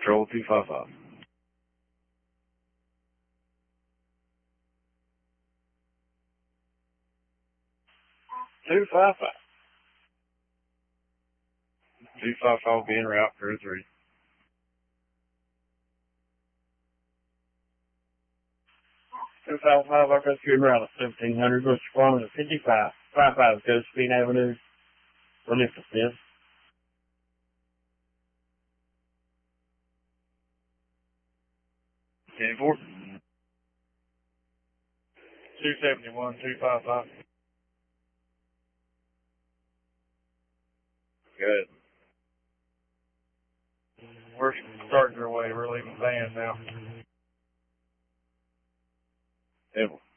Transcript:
Control 255. 255. 255 will be en route for 3. Two five five, our rescue route at 1700, West Farm at 55. 55 Josephine Avenue, Olympus, yes. 10-4. 271, 255. Good. We're starting our way. We're leaving the band now. 10-4.